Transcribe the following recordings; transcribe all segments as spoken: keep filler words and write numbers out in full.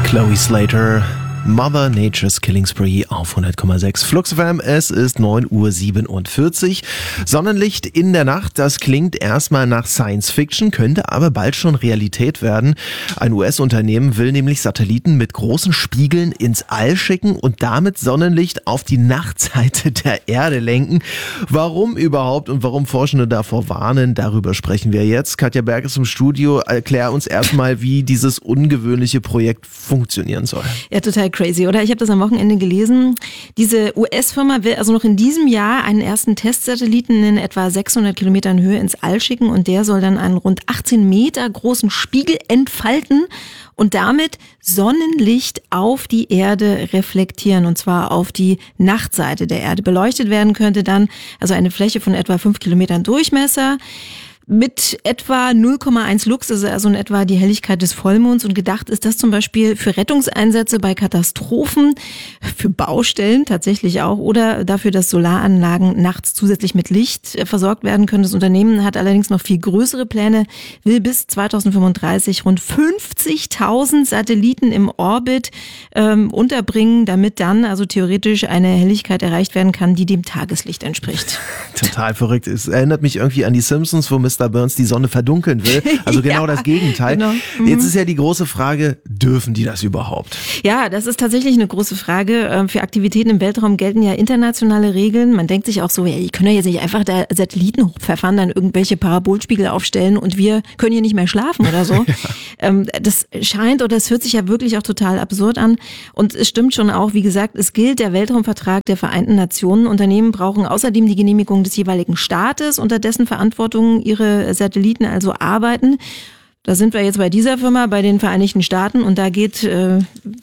Chloe Slater, Mother Nature's Killing Spree auf hundert Komma sechs Flux F M. Es ist neun Uhr siebenundvierzig. Sonnenlicht in der Nacht, das klingt erstmal nach Science Fiction, könnte aber bald schon Realität werden. Ein U S-Unternehmen will nämlich Satelliten mit großen Spiegeln ins All schicken und damit Sonnenlicht auf die Nachtseite der Erde lenken. Warum überhaupt und warum Forschende davor warnen, darüber sprechen wir jetzt. Katja Berg ist im Studio. Erklär uns erstmal, wie dieses ungewöhnliche Projekt funktionieren soll. Ja, total crazy, oder? Ich habe das am Wochenende gelesen. Diese U S-Firma will also noch in diesem Jahr einen ersten Testsatelliten in etwa sechshundert Kilometern Höhe ins All schicken und der soll dann einen rund achtzehn Meter großen Spiegel entfalten und damit Sonnenlicht auf die Erde reflektieren, und zwar auf die Nachtseite der Erde. Beleuchtet werden könnte dann also eine Fläche von etwa fünf Kilometern Durchmesser mit etwa null Komma eins Lux, also, also in etwa die Helligkeit des Vollmonds, und gedacht ist das zum Beispiel für Rettungseinsätze bei Katastrophen, für Baustellen tatsächlich auch oder dafür, dass Solaranlagen nachts zusätzlich mit Licht versorgt werden können. Das Unternehmen hat allerdings noch viel größere Pläne, will bis zweitausendfünfunddreißig rund fünfzigtausend Satelliten im Orbit ähm, unterbringen, damit dann also theoretisch eine Helligkeit erreicht werden kann, die dem Tageslicht entspricht. Total verrückt. Es erinnert mich irgendwie an die Simpsons, wo Mister Burns die Sonne verdunkeln will. Also genau ja, das Gegenteil. Genau. Mhm. Jetzt ist ja die große Frage, dürfen die das überhaupt? Ja, das ist tatsächlich eine große Frage. Für Aktivitäten im Weltraum gelten ja internationale Regeln. Man denkt sich auch so, ja, die können ja jetzt nicht einfach da Satelliten hochpfeffern, dann irgendwelche Parabolspiegel aufstellen und wir können hier nicht mehr schlafen oder so. Ja. Das scheint oder es hört sich ja wirklich auch total absurd an. Und es stimmt schon auch, wie gesagt, es gilt der Weltraumvertrag der Vereinten Nationen. Unternehmen brauchen außerdem die Genehmigung des jeweiligen Staates, unter dessen Verantwortung ihre Satelliten also arbeiten. Da sind wir jetzt bei dieser Firma, bei den Vereinigten Staaten, und da geht äh,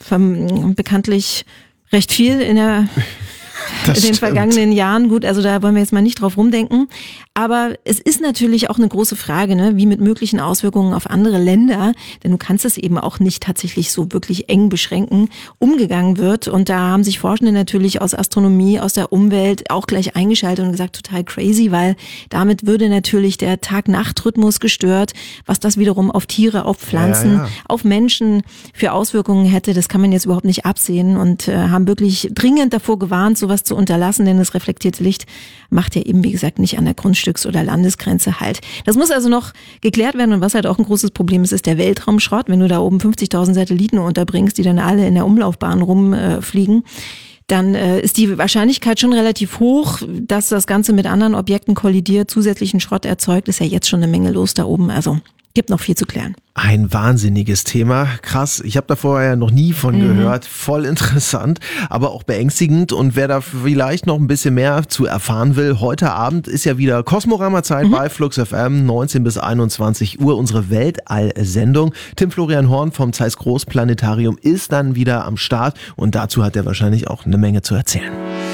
bekanntlich recht viel in der Das in den stimmt. vergangenen Jahren. Gut, also da wollen wir jetzt mal nicht drauf rumdenken. Aber es ist natürlich auch eine große Frage, ne, wie mit möglichen Auswirkungen auf andere Länder, denn du kannst es eben auch nicht tatsächlich so wirklich eng beschränken, umgegangen wird. Und da haben sich Forschende natürlich aus Astronomie, aus der Umwelt auch gleich eingeschaltet und gesagt, total crazy, weil damit würde natürlich der Tag-Nacht-Rhythmus gestört, was das wiederum auf Tiere, auf Pflanzen, ja, ja. auf Menschen für Auswirkungen hätte. Das kann man jetzt überhaupt nicht absehen und äh, haben wirklich dringend davor gewarnt, sowas zu unterlassen, denn das reflektierte Licht macht ja eben, wie gesagt, nicht an der Grundstücks- oder Landesgrenze halt. Das muss also noch geklärt werden, und was halt auch ein großes Problem ist, ist der Weltraumschrott. Wenn du da oben fünfzigtausend Satelliten unterbringst, die dann alle in der Umlaufbahn rumfliegen, dann äh, ist die Wahrscheinlichkeit schon relativ hoch, dass das Ganze mit anderen Objekten kollidiert, zusätzlichen Schrott erzeugt. Ist ja jetzt schon eine Menge los da oben, also gibt noch viel zu klären. Ein wahnsinniges Thema. Krass, ich habe da vorher noch nie von mhm. gehört. Voll interessant, aber auch beängstigend. Und wer da vielleicht noch ein bisschen mehr zu erfahren will, heute Abend ist ja wieder Kosmorama-Zeit mhm. bei Flux F M, neunzehn bis einundzwanzig Uhr, unsere Weltall-Sendung. Tim Florian Horn vom Zeiss Großplanetarium ist dann wieder am Start und dazu hat er wahrscheinlich auch eine Menge zu erzählen.